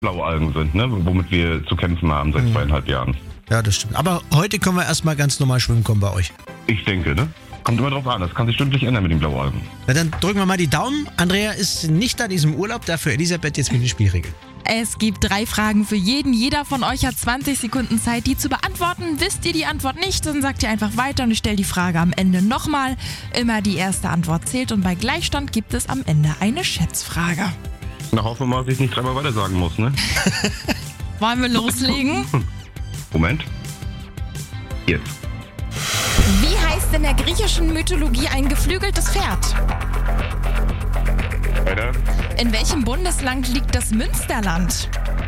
blaue Algen sind, ne? Womit wir zu kämpfen haben seit 2,5 Jahren. Ja, das stimmt. Aber heute können wir erstmal ganz normal schwimmen kommen bei euch. Ich denke, ne? Kommt immer drauf an, das kann sich stündlich ändern mit den blauen Algen. Na, dann drücken wir mal die Daumen. Andrea ist nicht an diesem Urlaub, dafür Elisabeth jetzt mit den Spielregeln. Es gibt 3 Fragen für jeden. Jeder von euch hat 20 Sekunden Zeit, die zu beantworten. Wisst ihr die Antwort nicht, dann sagt ihr einfach weiter und ich stelle die Frage am Ende nochmal. Immer die erste Antwort zählt und bei Gleichstand gibt es am Ende eine Schätzfrage. Na, hoffen wir mal, dass ich nicht 3-mal weiter sagen muss, ne? Wollen wir loslegen? Moment. Jetzt. Wie heißt in der griechischen Mythologie ein geflügeltes Pferd? Weiter. In welchem Bundesland liegt das Münsterland?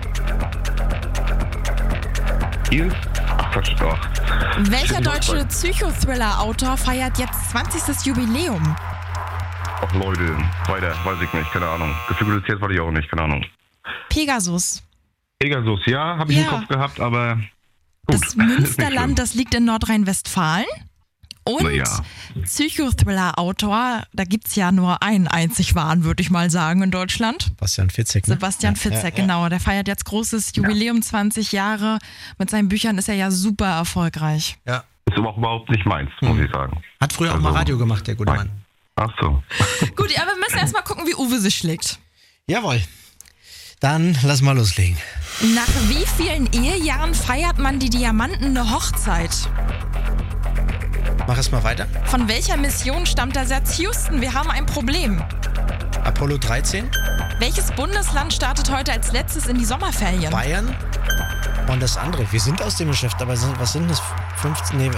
Hier. Ach, Quatsch, doch. Welcher deutsche Psychothriller-Autor feiert jetzt 20. Jubiläum? Ach Leute, weiter, weiß ich nicht, keine Ahnung. Geflügeltes Pferd weiß ich auch nicht, keine Ahnung. Pegasus. Pegasus, ja, habe ich im Kopf gehabt, aber gut. Das Münsterland, das liegt in Nordrhein-Westfalen. Und Psychothriller-Autor, da gibt es ja nur einen einzig wahren, würde ich mal sagen, in Deutschland. Sebastian Fitzek, ne? Sebastian Fitzek, genau. Der feiert jetzt großes Jubiläum, 20 Jahre. Mit seinen Büchern ist er ja super erfolgreich. Ja. Ist aber auch überhaupt nicht meins, muss ich sagen. Hat früher auch mal Radio gemacht, der gute Mann. Ach so. Gut, aber wir müssen erstmal gucken, wie Uwe sich schlägt. Jawohl. Dann lass mal loslegen. Nach wie vielen Ehejahren feiert man die diamantene Hochzeit? Mach es mal weiter. Von welcher Mission stammt der Satz Houston? Wir haben ein Problem. Apollo 13. Welches Bundesland startet heute als letztes in die Sommerferien? Bayern. Und das andere. Wir sind aus dem Geschäft, aber was sind das? 15? Nee,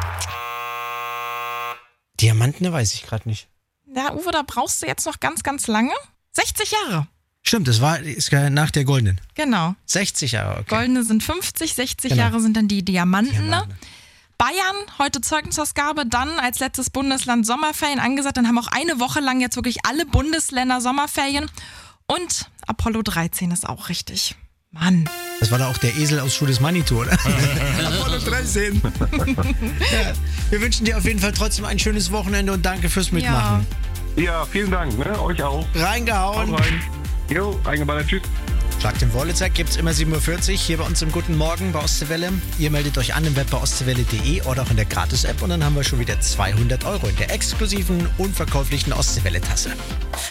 Diamanten, weiß ich gerade nicht. Ja, Uwe, da brauchst du jetzt noch ganz, ganz lange. 60 Jahre. Stimmt, ist nach der goldenen. Genau. 60 Jahre, okay. Goldene sind 50, 60 Jahre sind dann die Diamanten. Diamanten. Bayern, heute Zeugnisausgabe, dann als letztes Bundesland Sommerferien angesagt. Dann haben auch eine Woche lang jetzt wirklich alle Bundesländer Sommerferien. Und Apollo 13 ist auch richtig. Mann. Das war da auch der Esel aus Schuh des Manitou, oder? Apollo 13. Ja, wir wünschen dir auf jeden Fall trotzdem ein schönes Wochenende und danke fürs Mitmachen. Ja, vielen Dank, ne? Euch auch. Reingehauen. Haut rein. Jo, reingeballert, tschüss. Schlag den Wollezeit gibt's immer 7.40 Uhr hier bei uns im Guten Morgen bei Ostseewelle. Ihr meldet euch an im Web bei ostseewelle.de oder auch in der Gratis-App und dann haben wir schon wieder 200 € in der exklusiven, unverkäuflichen Ostseewelle-Tasse.